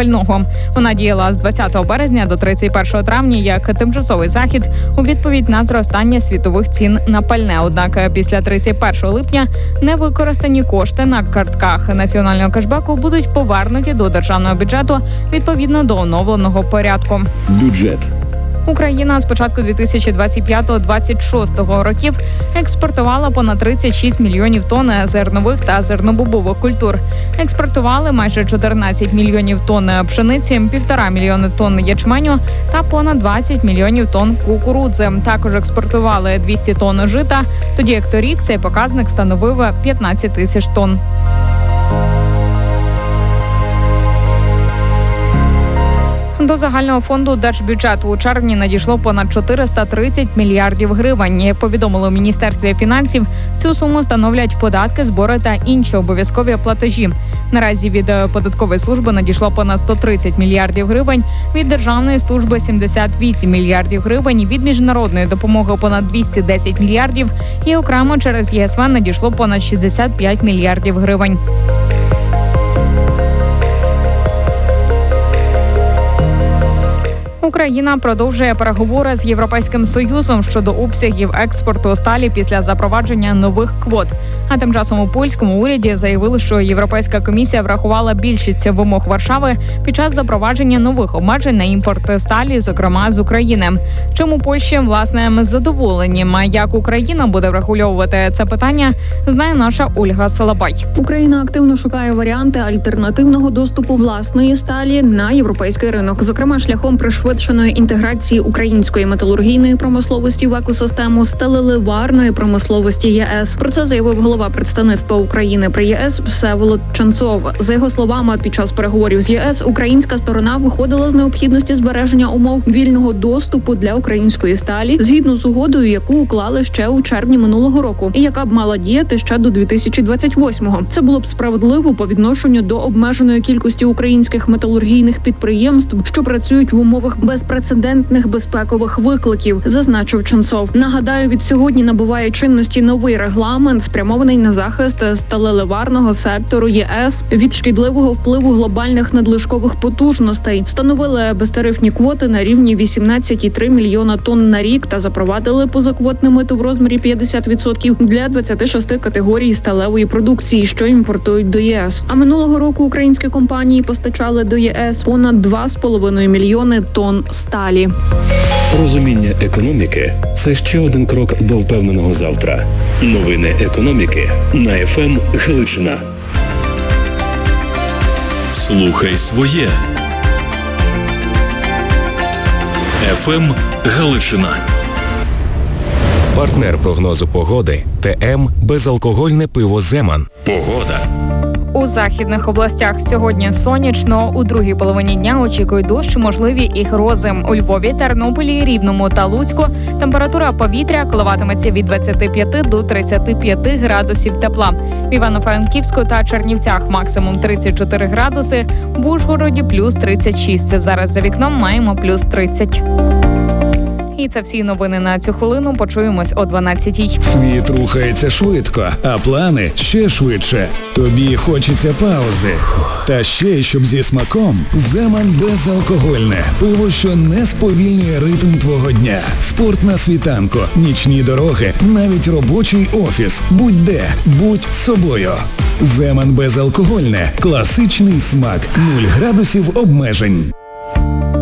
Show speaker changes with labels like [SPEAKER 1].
[SPEAKER 1] пального. Вона діяла з 20 березня до 31 травня як тимчасовий захід у відповідь на зростання світових цін на пальне. Однак після 31 липня невикористані кошти на картках національного кешбеку будуть повернуті до державного бюджету відповідно до оновленого порядку.
[SPEAKER 2] Бюджет.
[SPEAKER 1] Україна з початку 2025-2026 років експортувала понад 36 мільйонів тонн зернових та зернобобових культур. Експортували майже 14 мільйонів тонн пшениці, 1,5 мільйони тонн ячменю та понад 20 мільйонів тонн кукурудзи. Також експортували 200 тонн жита, тоді як торік цей показник становив 15 тисяч тонн. До загального фонду держбюджету у червні надійшло понад 430 мільярдів гривень. Як повідомили у Міністерстві фінансів, цю суму становлять податки, збори та інші обов'язкові платежі. Наразі від податкової служби надійшло понад 130 мільярдів гривень, від державної служби 78 мільярдів гривень, від міжнародної допомоги понад 210 мільярдів і окремо через ЄСВ надійшло понад 65 мільярдів гривень. Україна продовжує переговори з Європейським Союзом щодо обсягів експорту сталі після запровадження нових квот. А тим часом у польському уряді заявили, що Європейська комісія врахувала більшість вимог Варшави під час запровадження нових обмежень на імпорт сталі, зокрема з України. Чому Польщі, власне, задоволені? Як Україна буде врегульовувати це питання, знає наша Ольга Салабай.
[SPEAKER 3] Україна активно шукає варіанти альтернативного доступу власної сталі на європейський ринок, зокрема шляхом пришвидшеної інтеграції української металургійної промисловості в екосистему сталеливарної промисловості ЄС. Про це заявив голова представництва України при ЄС Всеволод Ченцов. За його словами, під час переговорів з ЄС українська сторона виходила з необхідності збереження умов вільного доступу для української сталі згідно з угодою, яку уклали ще у червні минулого року, і яка б мала діяти ще до 2028-го. Це було б справедливо по відношенню до обмеженої кількості українських металургійних підприємств, що працюють в умовах безпрецедентних безпекових викликів, зазначив Ченцов. Нагадаю, від сьогодні набуває чинності новий регламент, спрямований на захист сталеливарного сектору ЄС від шкідливого впливу глобальних надлишкових потужностей. Встановили безтарифні квоти на рівні 18,3 мільйона тонн на рік та запровадили позаквотне мито в розмірі 50% для 26 категорій сталевої продукції, що імпортують до ЄС. А минулого року українські компанії постачали до ЄС понад 2,5 мільйони тонн сталі.
[SPEAKER 2] Розуміння економіки – це ще один крок до впевненого завтра. Новини економіки на ФМ Галичина.
[SPEAKER 4] Слухай своє. ФМ Галичина.
[SPEAKER 5] Партнер прогнозу погоди ТМ «Безалкогольне пиво Земан».
[SPEAKER 4] Погода.
[SPEAKER 1] У західних областях сьогодні сонячно, у другій половині дня очікують дощ, можливі і грози. У Львові, Тернополі, Рівному та Луцьку температура повітря коливатиметься від 25 до 35 градусів тепла. В Івано-Франківську та Чернівцях максимум 34 градуси, в Ужгороді плюс 36. Зараз за вікном маємо плюс 30. І це всі новини на цю хвилину. Почуємось о 12-й.
[SPEAKER 6] Світ рухається швидко, а плани ще швидше. Тобі хочеться паузи. Та ще, щоб зі смаком, Земан безалкогольне. Пиво, що не сповільнює ритм твого дня. Спорт на світанку, нічні дороги, навіть робочий офіс. Будь-де, будь собою. Земан безалкогольне. Класичний смак. 0 градусів обмежень.